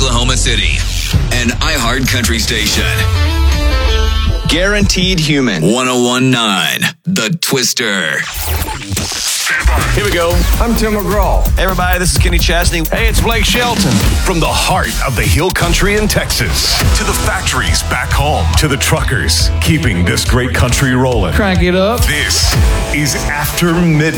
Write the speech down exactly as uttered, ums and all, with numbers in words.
Oklahoma City. An iHeart Country station. Guaranteed Human. one oh one point nine The Twister. Here we go. I'm Tim McGraw. Hey, everybody, this is Kenny Chesney. Hey, it's Blake Shelton. From the heart of the hill country in Texas to the factories back home to the truckers keeping this great country rolling. Crank it up. This is After Midnight.